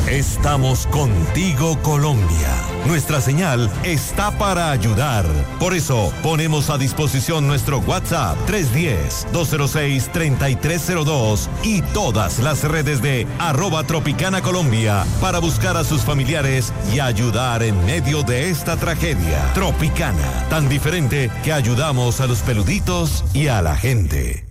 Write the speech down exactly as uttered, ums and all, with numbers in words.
Estamos contigo, Colombia. Nuestra señal está para ayudar. Por eso, ponemos a disposición nuestro WhatsApp tres uno cero, dos cero seis, tres tres cero dos y todas las redes de arroba Tropicana Colombia para buscar a sus familiares y ayudar en medio de esta tragedia. Tropicana, tan diferente que ayudamos a los peluditos y a la gente.